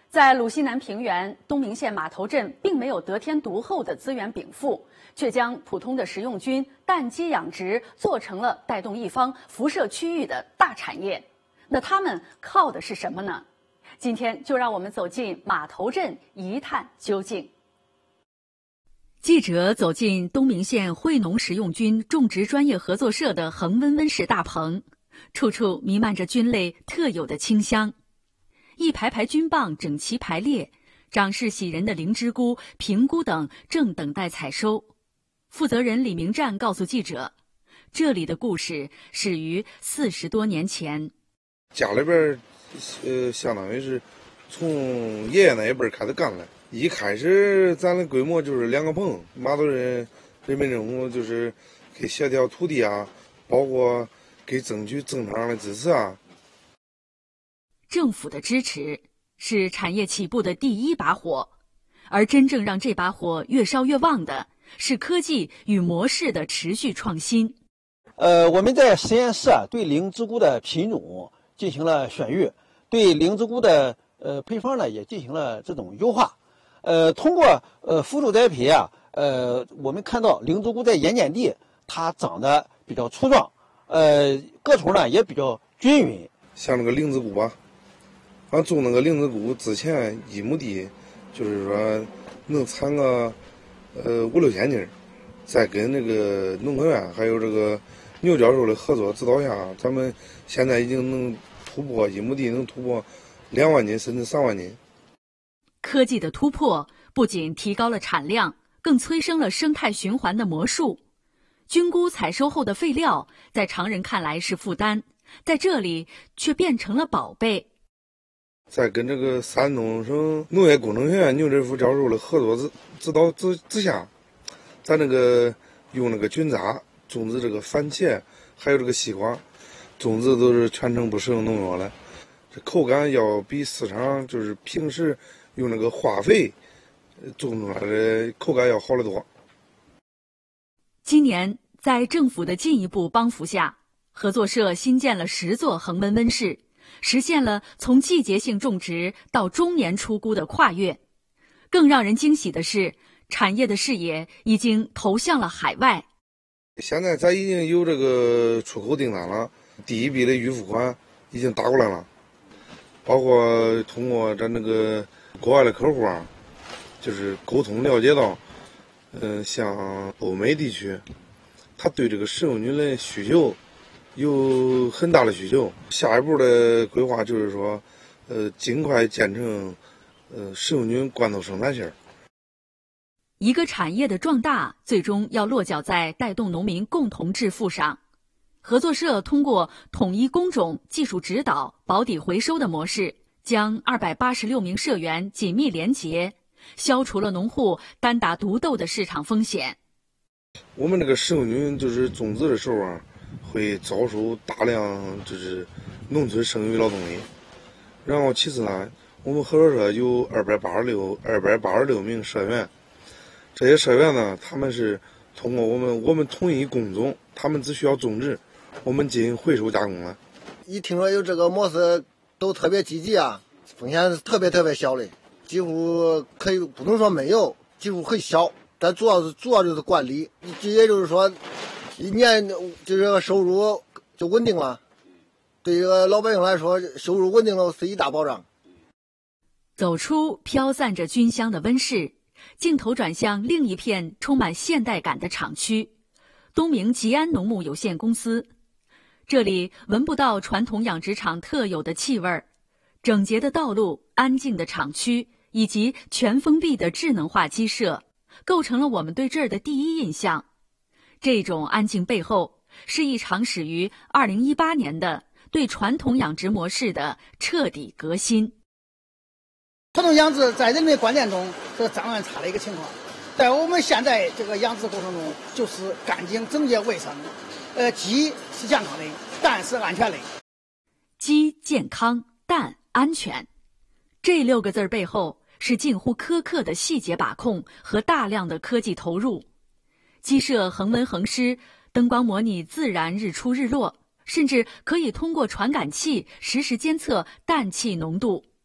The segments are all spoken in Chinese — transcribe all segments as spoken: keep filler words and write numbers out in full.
在鲁西南平原东明县码头镇，并没有得天独厚的资源禀赋，却将普通的食用菌、蛋鸡养殖做成了带动一方辐射区域的大产业。那他们靠的是什么呢？今天就让我们走进码头镇一探究竟。记者走进东明县惠农食用菌种植专业合作社的恒温温室大棚，处处弥漫着菌类特有的清香。一排排菌棒整齐排列，长势喜人的灵芝菇、平菇等正等待采收。负责人李明战告诉记者，这里的故事始于四十多年前。 家里边，呃，相当于是从爷爷那一辈开始干了。一开始咱的规模就是两个棚，码头人人民政府就是给协调土地啊，包括给争取政策上的支持啊。 政府的支持是产业起步的第一把火，而真正让这把火越烧越旺的是科技与模式的持续创新。 呃，我们在实验室啊，对灵芝菇的品种进行了选育，对灵芝菇的呃配方呢也进行了这种优化。呃，通过呃辅助栽培啊，呃，我们看到灵芝菇在盐碱地它长得比较粗壮，呃，个头呢也比较均匀。 像那个灵芝菇吧，俺种那个灵芝菇之前一亩地，就是说能产个呃五六千斤，再跟那个农科院还有这个牛教授的合作指导下，咱们现在已经能突破一亩地能突破两万斤甚至三万斤。 科技的突破不仅提高了产量，更催生了生态循环的魔术。菌菇采收后的废料，在常人看来是负担，在这里却变成了宝贝。 在跟这个山东省农业工程学院牛振福教授的合作指指导之之下，咱那个用那个菌渣种植这个番茄，还有这个西瓜，种子都是全程不使用农药了，这口感要比市场就是平时用那个化肥种出来的口感要好得多。 今年在政府的进一步帮扶下，合作社新建了十座恒温温室，实现了从季节性种植到中年出菇的跨越。更让人惊喜的是，产业的视野已经投向了海外。 现在咱已经有这个出口订单了，第一笔的预付款已经打过来了，包括通过咱那个国外的客户啊，就是沟通了解到，嗯、呃，像欧美地区，他对这个食用菌的需求有很大的需求。下一步的规划就是说，呃，尽快建成呃食用菌罐头生产线。 一个产业的壮大，最终要落脚在带动农民共同致富上。合作社通过统一工种、技术指导、保底回收的模式，将二百八十六名社员紧密连结，消除了农户单打独斗的市场风险。 我们这个食用菌就是种植的时候啊，会招收大量就是农村剩余劳动力。然后其次呢，我们合作社有二百八十六二百八十六名社员，这些社员呢，他们是通过我们我们统一工种，他们只需要种植，我们进行回收加工了。 一听说有这个模式，都特别积极啊，风险是特别特别小的，几乎可以不能说没有，几乎很小。但主要是主要就是管理，也就是说，一年就这个收入就稳定了。对于老百姓来说，收入稳定了是一大保障。 走出飘散着菌香的温室，镜头转向另一片充满现代感的厂区——东明吉安农牧有限公司。这里闻不到传统养殖场特有的气味儿，整洁的道路、安静的厂区以及全封闭的智能化鸡舍，构成了我们对这儿的第一印象。这种安静背后，是一场始于二零一八年的对传统养殖模式的彻底革新。 传统养殖在人们观念中这个张安差的一个情况，在我们现在这个养殖过程中，就是干净、整洁、卫生。呃，鸡是健康的，蛋是安全的。 鸡健康，蛋安全，这六个字背后是近乎苛刻的细节把控和大量的科技投入。鸡舍恒温恒湿，灯光模拟自然日出日落，甚至可以通过传感器实时监测氮气浓度。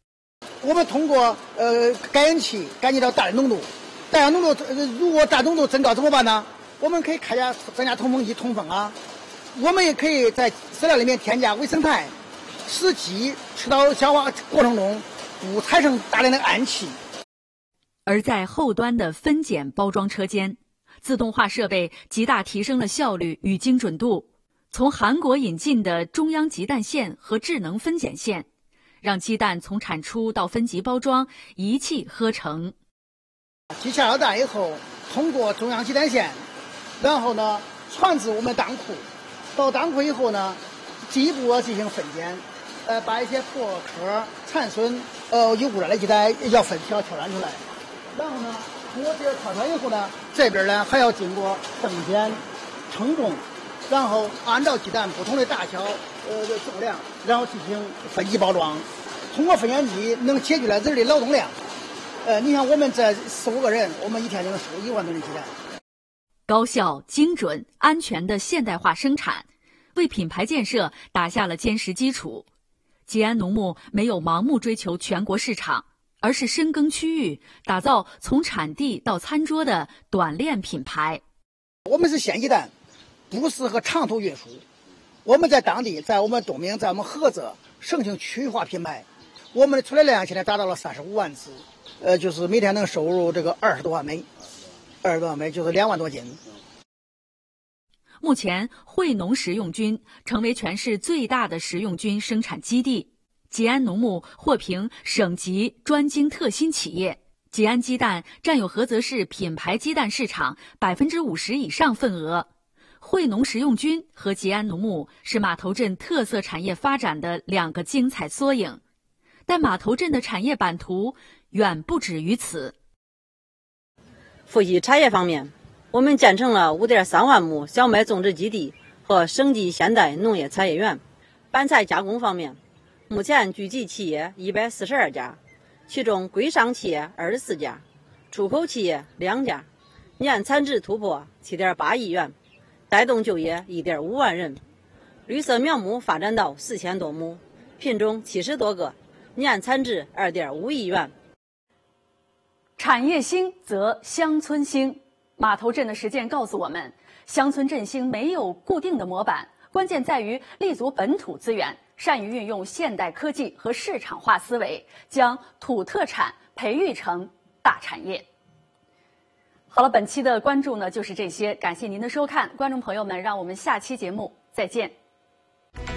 我们通过呃感应器感觉到氮浓度，氮浓度呃如果氮浓度增高怎么办呢？我们可以开加增加通风机通风啊，我们也可以在饲料里面添加微生态，使鸡吃到消化过程中不产生大量的氨气。 而在后端的分拣包装车间，自动化设备极大提升了效率与精准度。从韩国引进的中央集蛋线和智能分拣线，让鸡蛋从产出到分级包装一气呵成。 鸡下了蛋以后，通过中央集蛋线，然后呢传至我们蛋库，到蛋库以后呢，进一步要进行分拣，呃，把一些破壳、残损、呃有污染的鸡蛋要分挑挑选出来，然后呢，通过这个挑选以后呢，这边呢还要经过分拣、称重，然后按照鸡蛋不同的大小、呃的重量，然后进行分级包装。通过分拣机能解决了人的劳动量。呃，你看我们这四五个人，我们一天就能收一万吨的鸡蛋。 高效、精准、安全的现代化生产，为品牌建设打下了坚实基础。吉安农牧没有盲目追求全国市场，而是深耕区域，打造从产地到餐桌的短链品牌。 我们是鲜鸡蛋，不适合长途运输。我们在当地，在我们东明，在我们菏泽盛行区域化品牌，我们的出栏量现在达到了三十五万只，呃，就是每天能收入这个二十多万枚，二十多万枚就是两万多斤。 目前，惠农食用菌成为全市最大的食用菌生产基地。吉安农牧获评省级专精特新企业，吉安鸡蛋占有菏泽市品牌鸡蛋市场百分之五十以上份额。惠农食用菌和吉安农牧是码头镇特色产业发展的两个精彩缩影，但码头镇的产业版图远不止于此。 富集产业方面，我们建成了 五点三万亩小麦种植基地和省级现代农业产业园。板材加工方面，目前聚集企业一百四十二家，其中规商企业二十四家，出口企业两家，年产值突破 七点八亿元，带动就业 一点五万人。绿色苗木发展到四千多亩，品种七十多个，年产值 二点五亿元。 产业兴则乡村兴。码头镇的实践告诉我们，乡村振兴没有固定的模板，关键在于立足本土资源，善于运用现代科技和市场化思维，将土特产培育成大产业。好了，本期的关注呢就是这些，感谢您的收看，观众朋友们，让我们下期节目再见。